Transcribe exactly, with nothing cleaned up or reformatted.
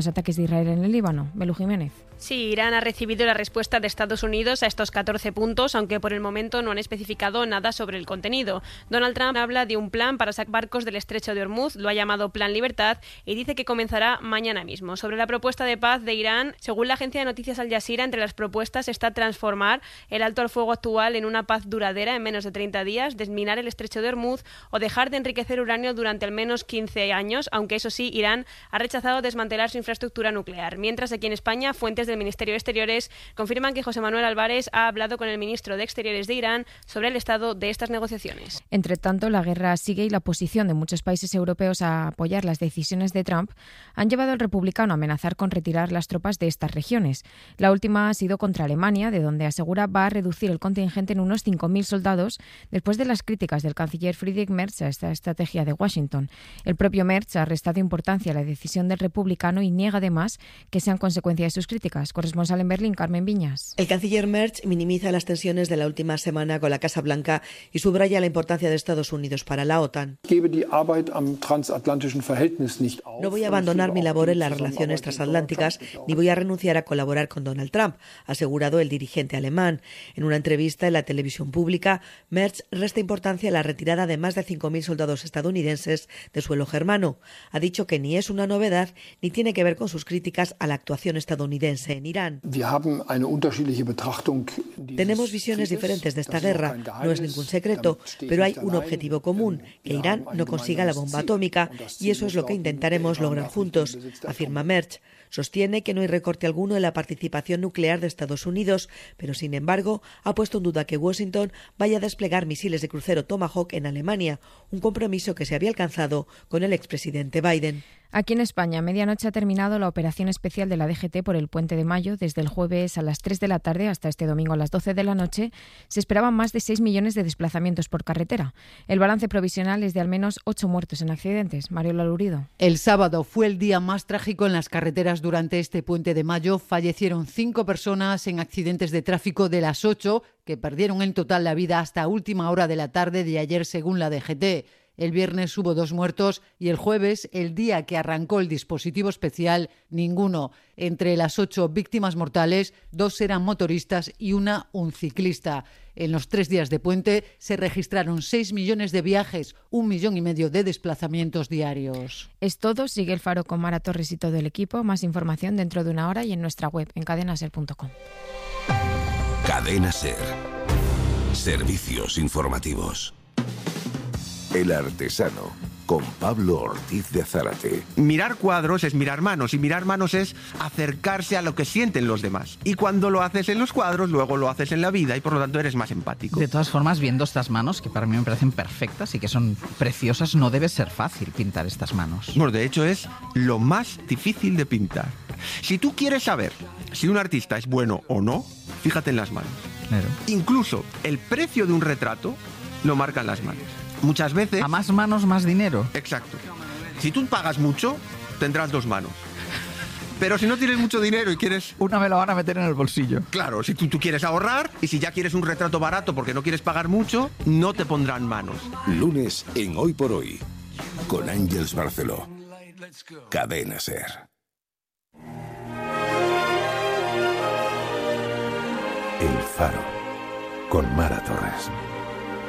Los ataques de Israel en el Líbano. Belu Jiménez. Sí, Irán ha recibido la respuesta de Estados Unidos a estos catorce puntos, aunque por el momento no han especificado nada sobre el contenido. Donald Trump habla de un plan para sacar barcos del estrecho de Hormuz, lo ha llamado Plan Libertad, y dice que comenzará mañana mismo. Sobre la propuesta de paz de Irán, según la agencia de noticias Al Jazeera, entre las propuestas está transformar el alto al fuego actual en una paz duradera en menos de treinta días, desminar el estrecho de Hormuz o dejar de enriquecer uranio durante al menos quince años, aunque eso sí, Irán ha rechazado desmantelar su infraestructura nuclear. Mientras aquí en España, fuentes del Ministerio de Exteriores confirman que José Manuel Álvarez ha hablado con el ministro de Exteriores de Irán sobre el estado de estas negociaciones. Entre tanto, la guerra sigue y la posición de muchos países europeos a apoyar las decisiones de Trump han llevado al republicano a amenazar con retirar las tropas de estas regiones. La última ha sido contra Alemania, de donde asegura va a reducir el contingente en unos cinco mil soldados después de las críticas del canciller Friedrich Merz a esta estrategia de Washington. El propio Merz ha restado importancia a la decisión del republicano y niega además que sean consecuencia de sus críticas. Corresponsal en Berlín, Carmen Viñas. El canciller Merz minimiza las tensiones de la última semana con la Casa Blanca y subraya la importancia de Estados Unidos para la OTAN. No voy a abandonar mi labor en las relaciones transatlánticas ni voy a renunciar a colaborar con Donald Trump, ha asegurado el dirigente alemán. En una entrevista en la televisión pública, Merz resta importancia a la retirada de más de cinco mil soldados estadounidenses de suelo germano. Ha dicho que ni es una novedad ni tiene que ver con sus críticas a la actuación estadounidense en Irán. Tenemos visiones diferentes de esta guerra, no es ningún secreto, pero hay un objetivo común, que Irán no consiga la bomba atómica, y eso es lo que intentaremos lograr juntos, afirma Merz. Sostiene que no hay recorte alguno en la participación nuclear de Estados Unidos, pero sin embargo ha puesto en duda que Washington vaya a desplegar misiles de crucero Tomahawk en Alemania, un compromiso que se había alcanzado con el expresidente Biden. Aquí en España, a medianoche ha terminado la operación especial de la D G T por el Puente de Mayo. Desde el jueves a las tres de la tarde hasta este domingo a las doce de la noche se esperaban más de seis millones de desplazamientos por carretera. El balance provisional es de al menos ocho muertos en accidentes. Mariola Lurido. El sábado fue el día más trágico en las carreteras durante este Puente de Mayo. Fallecieron cinco personas en accidentes de tráfico de las ocho que perdieron en total la vida hasta última hora de la tarde de ayer, según la D G T. El viernes hubo dos muertos y el jueves, el día que arrancó el dispositivo especial, ninguno. Entre las ocho víctimas mortales, dos eran motoristas y una un ciclista. En los tres días de puente se registraron seis millones de viajes, un millón y medio de desplazamientos diarios. Es todo. Sigue el Faro con Mara Torres y todo el equipo. Más información dentro de una hora y en nuestra web en cadena ser punto com. Cadena Ser. Servicios informativos. El Artesano, con Pablo Ortiz de Zárate. Mirar cuadros es mirar manos, y mirar manos es acercarse a lo que sienten los demás. Y cuando lo haces en los cuadros, luego lo haces en la vida y por lo tanto eres más empático. De todas formas, viendo estas manos, que para mí me parecen perfectas y que son preciosas, no debe ser fácil pintar estas manos. Bueno, de hecho es lo más difícil de pintar. Si tú quieres saber si un artista es bueno o no, fíjate en las manos. Claro. Incluso el precio de un retrato lo marcan las manos. Muchas veces... A más manos, más dinero. Exacto. Si tú pagas mucho, tendrás dos manos. Pero si no tienes mucho dinero y quieres... Una me la van a meter en el bolsillo. Claro, si tú, tú quieres ahorrar y si ya quieres un retrato barato porque no quieres pagar mucho, no te pondrán manos. Lunes en Hoy por Hoy, con Ángeles Barceló. Cadena Ser. El Faro, con Mara Torres.